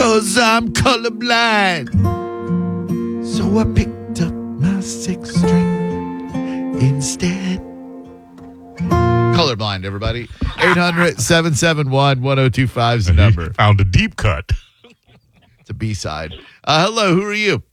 'cause I'm colorblind. So I picked up my 6th string instead. Colorblind, everybody. 800-771-1025 is the number. Found a deep cut. It's a B-side. Hello, who are you?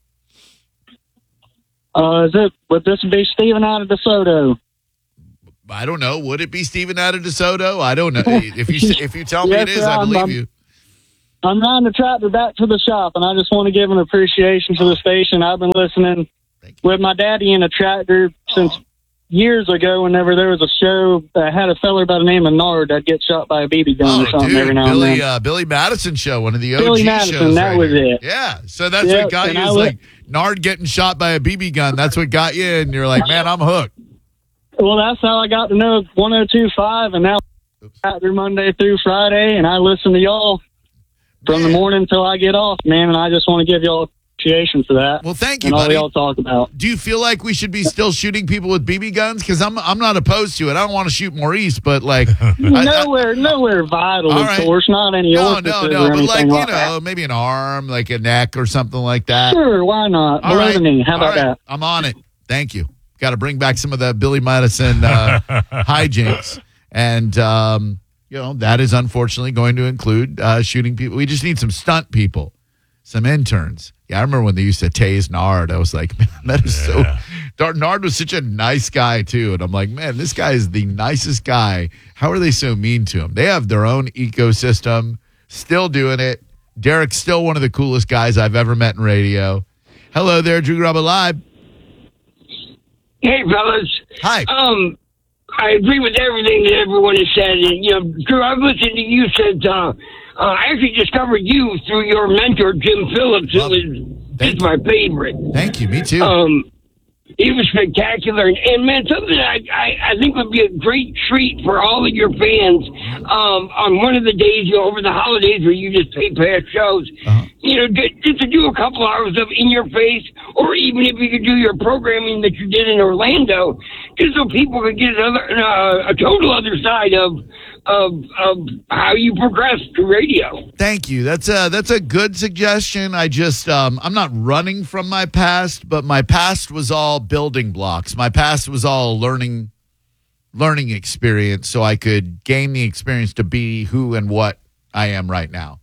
Would this be Steven out of DeSoto? I don't know. Would it be Steven out of DeSoto? I don't know. If you tell me Yes, it is, sir, I believe you. I'm riding the tractor back to the shop, and I just want to give an appreciation to the station. I've been listening with my daddy in a tractor since years ago. Whenever there was a show that had a feller by the name of Nard that'd get shot by a BB gun or something every now and then. Billy Madison show, one of the OG Billy Madison, shows. that was it. Yeah, so that's what got you. Is like Nard getting shot by a BB gun. That's what got you, and you're like, man, I'm hooked. Well, that's how I got to know 102.5, and now through Monday through Friday, and I listen to y'all from the morning until I get off, man, and I just want to give y'all appreciation for that. Well, thank you, and all buddy. y'all talk about. Do you feel like we should be still shooting people with BB guns? Because I'm not opposed to it. I don't want to shoot Maurice, but like nowhere vital, of course, not any orifices or but anything like that. maybe an arm, like a neck or something like that. Sure, why not? Below the knee. How about that? I'm on it. Thank you. Got to bring back some of the Billy Madison hijinks, and that is unfortunately going to include shooting people. We just need some stunt people, some interns. Yeah, I remember when they used to tase Nard. I was like, man, that is so. Nard was such a nice guy too, and I'm like, man, this guy is the nicest guy. How are they so mean to him? They have their own ecosystem, still doing it. Derek's still one of the coolest guys I've ever met in radio. Hello there, Drew Garabo Live. Hey, fellas. Hi. I agree with everything that everyone has said. And, Drew, I've listened to you since I actually discovered you through your mentor, Jim Phillips. It was just my favorite. Thank you. Me too. He was spectacular. And man, something I think would be a great treat for all of your fans on one of the days over the holidays where you just pay past shows, just to do a couple hours of In Your Face, or even if you could do your programming that you did in Orlando, just so people could get a total other side of how you progress through radio. Thank you. That's a good suggestion. I just I'm not running from my past, but my past was all building blocks. My past was all learning experience, so I could gain the experience to be who and what I am right now.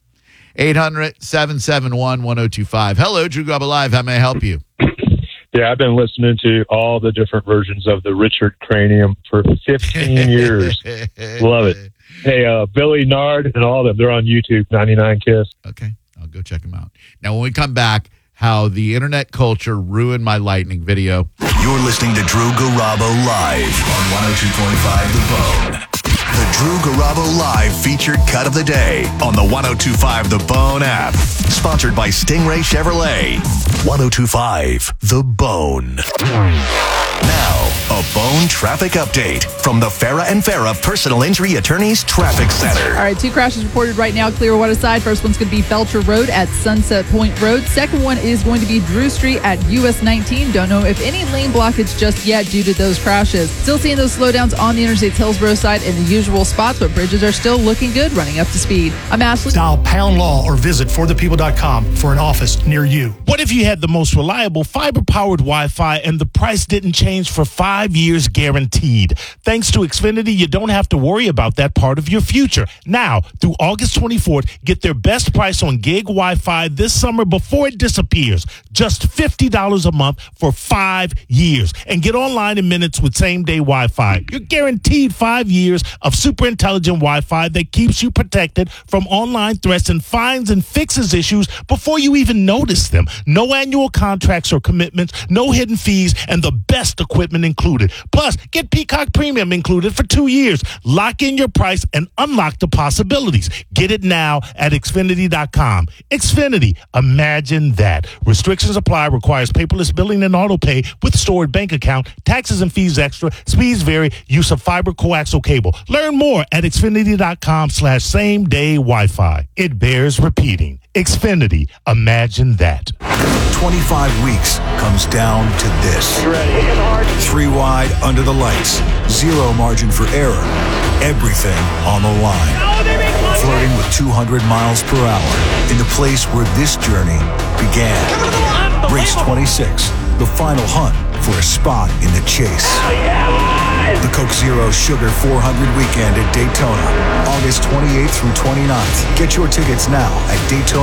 800-771-1025. Hello, Drew Garabo Live. How may I help you? Yeah, I've been listening to all the different versions of the Richard Cranium for 15 years. Love it. Hey, Billy, Nard, and all of them, they're on YouTube, 99 Kiss. Okay, I'll go check them out. Now, when we come back, how the internet culture ruined my lightning video. You're listening to Drew Garabo Live on 102.5 The Bone. The Drew Garabo Live featured cut of the day on the 102.5 The Bone app. Sponsored by Stingray Chevrolet. 102.5 The Bone. Now, a Bone traffic update from the Farah and Farah Personal Injury Attorneys Traffic Center. All right, 2 crashes reported right now, Clearwater side. First one's going to be Felcher Road at Sunset Point Road. Second one is going to be Drew Street at US 19. Don't know if any lane blockage just yet due to those crashes. Still seeing those slowdowns on the Interstate Hillsborough side in the usual spots, but bridges are still looking good, running up to speed. I'm Ashley. Dial Pound Law or visit forthepeople.com for an office near you. What if you had the most reliable fiber-powered Wi-Fi and the price didn't change for 5 years guaranteed? Thanks to Xfinity, you don't have to worry about that part of your future. Now, through August 24th, get their best price on gig Wi-Fi this summer before it disappears. Just $50 a month for 5 years. And get online in minutes with same-day Wi-Fi. You're guaranteed 5 years of super intelligent Wi-Fi that keeps you protected from online threats and finds and fixes issues before you even notice them. No annual contracts or commitments, no hidden fees, and the best equipment included. Plus, get Peacock Premium included for 2 years. Lock in your price and unlock the possibilities. Get it now at Xfinity.com. Xfinity, imagine that. Restrictions apply, requires paperless billing and auto pay with stored bank account, taxes and fees extra, speeds vary, use of fiber coaxial cable. Learn Learn more at Xfinity.com/same-day Wi-Fi. It bears repeating. Xfinity. Imagine that. 25 weeks comes down to this. You ready? 3 wide under the lights. Zero margin for error. Everything on the line. Flirting with 200 miles per hour in the place where this journey began. Race 26, the final hunt for a spot in the chase. The Coke Zero Sugar 400 weekend at Daytona, August 28th through 29th. Get your tickets now at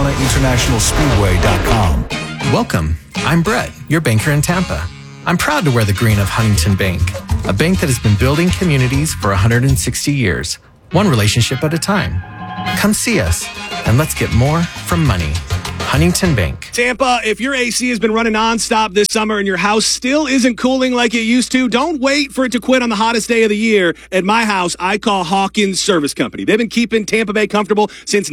DaytonaInternationalSpeedway.com. Welcome. I'm Brett, your banker in Tampa. I'm proud to wear the green of Huntington Bank, a bank that has been building communities for 160 years, one relationship at a time. Come see us, and let's get more from money. Huntington Bank. Tampa, if your AC has been running nonstop this summer and your house still isn't cooling like it used to, don't wait for it to quit on the hottest day of the year. At my house, I call Hawkins Service Company. They've been keeping Tampa Bay comfortable since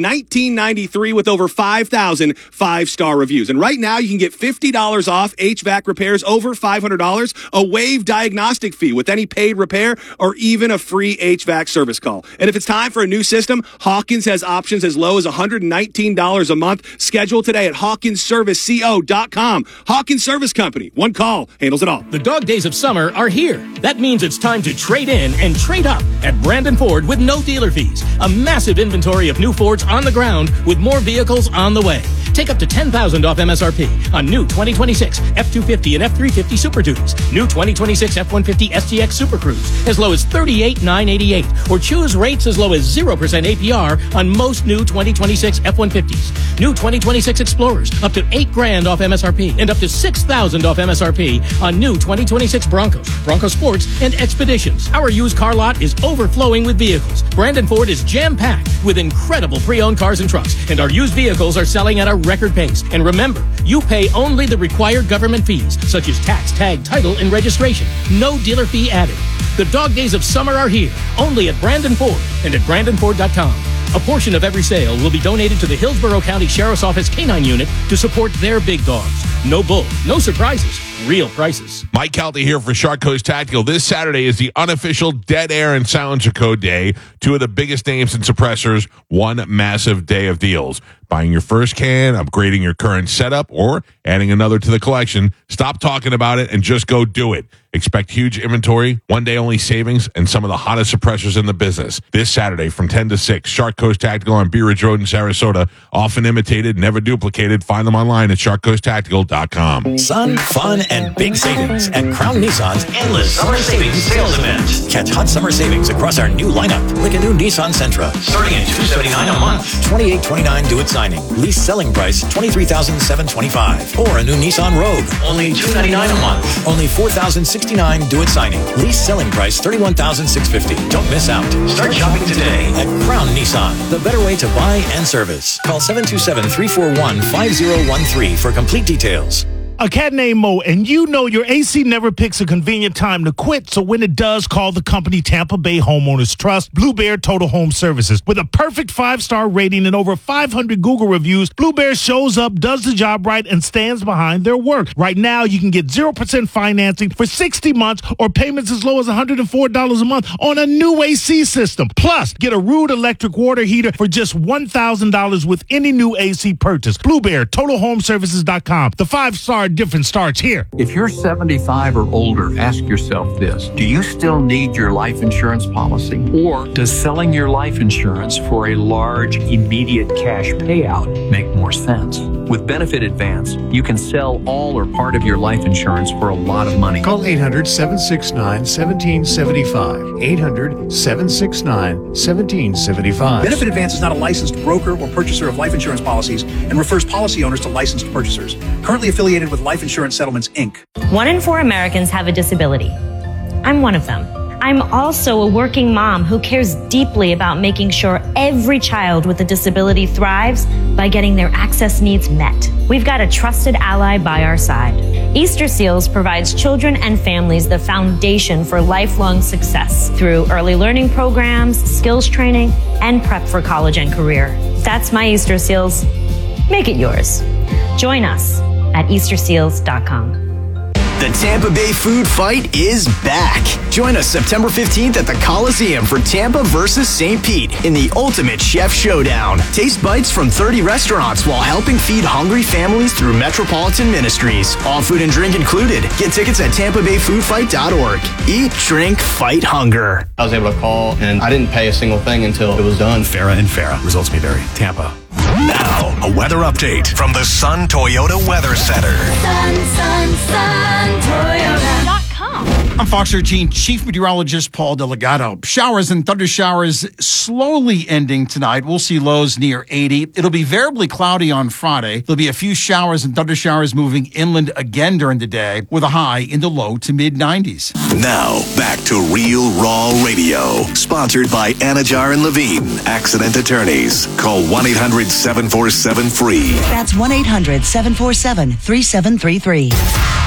1993 with over 5,000 five-star reviews. And right now, you can get $50 off HVAC repairs over $500, a waived diagnostic fee with any paid repair, or even a free HVAC service call. And if it's time for a new system, Hawkins has options as low as $119 a month. Schedule today at HawkinsServiceCO.com. Hawkins Service Company. One call handles it all. The dog days of summer are here. That means it's time to trade in and trade up at Brandon Ford with no dealer fees. A massive inventory of new Fords on the ground with more vehicles on the way. Take up to $10,000 off MSRP on new 2026 F-250 and F-350 Super Duties. New 2026 F-150 STX Super Cruise as low as $38,988. Or choose rates as low as 0% APR on most new 2026 F-150s. New 2026 Explorers up to $8,000 off MSRP and up to $6,000 off MSRP on new 2026 Broncos, Bronco Sports, and Expeditions. Our used car lot is overflowing with vehicles. Brandon Ford is jam-packed with incredible pre-owned cars and trucks, and our used vehicles are selling at a record pace. And remember, you pay only the required government fees, such as tax, tag, title, and registration. No dealer fee added. The dog days of summer are here, only at Brandon Ford and at BrandonFord.com. A portion of every sale will be donated to the Hillsborough County Sheriff's Office Canine Unit to support their big dogs. No bull, no surprises, real prices. Mike Calta here for Shark Coast Tactical. This Saturday is the unofficial Dead Air and Silencer Code Day. Two of the biggest names in suppressors, one massive day of deals. Buying your first can, upgrading your current setup, or adding another to the collection. Stop talking about it and just go do it. Expect huge inventory, one-day-only savings, and some of the hottest suppressors in the business. This Saturday from 10 to 6, Shark Coast Tactical on Bee Ridge Road in Sarasota. Often imitated, never duplicated. Find them online at sharkcoasttactical.com. Sun, fun, and big savings at Crown Nissan's Endless Summer Savings Sales Event. Catch hot summer savings across our new lineup, like a new Nissan Sentra, starting at $279 a month, $28.29 due at signing. Lease selling price $23,725. Or a new Nissan Rogue, only $299 a month, only $4,069 due at signing. Lease selling price $31,650. Don't miss out. Start shopping today at Crown Nissan, the better way to buy and service. Call 727-341-5013 for complete details. A cat named Mo, and you know your AC never picks a convenient time to quit, so when it does, call the company Tampa Bay Homeowners Trust, Blue Bear Total Home Services. With a perfect 5-star rating and over 500 Google reviews, Blue Bear shows up, does the job right, and stands behind their work. Right now, you can get 0% financing for 60 months or payments as low as $104 a month on a new AC system. Plus, get a Rude electric water heater for just $1,000 with any new AC purchase. Blue Bear, TotalHomeServices.com. The 5-star difference starts here. If you're 75 or older, ask yourself this. Do you still need your life insurance policy? Or does selling your life insurance for a large, immediate cash payout make more sense? With Benefit Advance, you can sell all or part of your life insurance for a lot of money. Call 800-769-1775. 800-769-1775. Benefit Advance is not a licensed broker or purchaser of life insurance policies and refers policy owners to licensed purchasers. Currently affiliated with Life Insurance Settlements, Inc. 1 in 4 Americans have a disability. I'm one of them. I'm also a working mom who cares deeply about making sure every child with a disability thrives by getting their access needs met. We've got a trusted ally by our side. Easter Seals provides children and families the foundation for lifelong success through early learning programs, skills training, and prep for college and career. That's my Easter Seals. Make it yours. Join us at EasterSeals.com. The Tampa Bay Food Fight is back. Join us September 15th at the Coliseum for Tampa versus St. Pete in the Ultimate Chef Showdown. Taste bites from 30 restaurants while helping feed hungry families through Metropolitan Ministries. All food and drink included. Get tickets at TampaBayFoodFight.org. Eat, drink, fight hunger. I was able to call, and I didn't pay a single thing until it was done. Farah and Farah. Results may vary. Tampa. Now, a weather update from the Sun Toyota Weather Center. SunToyota.com. I'm Fox 13 Chief Meteorologist Paul Delgado. Showers and thunder showers slowly ending tonight. We'll see lows near 80. It'll be variably cloudy on Friday. There'll be a few showers and thunder showers moving inland again during the day with a high in the low to mid 90s. Now, back to Real Raw Radio. Sponsored by Anajar and Levine, accident attorneys. Call 1-800-747-FREE. That's 1-800-747-3733.